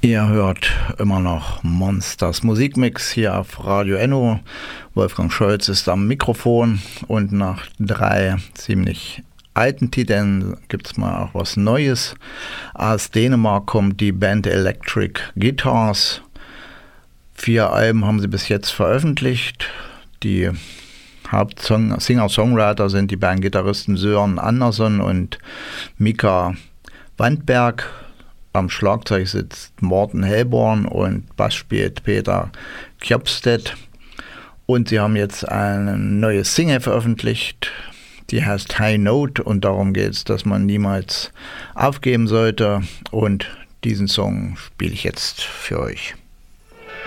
Ihr hört immer noch Monsters Musikmix hier auf Radio Enno. Wolfgang Scholz ist am Mikrofon und nach 3 ziemlich alten Titeln gibt es mal auch was Neues. Aus Dänemark kommt die Band Electric Guitars. 4 Alben haben sie bis jetzt veröffentlicht. Die Singer-Songwriter sind die beiden Gitarristen Søren Andersson und Mika Wandberg. Am Schlagzeug sitzt Morten Hellborn und Bass spielt Peter Kjopstedt. Und sie haben jetzt eine neue Single veröffentlicht, die heißt High Note, und darum geht es, dass man niemals aufgeben sollte. Und diesen Song spiele ich jetzt für euch.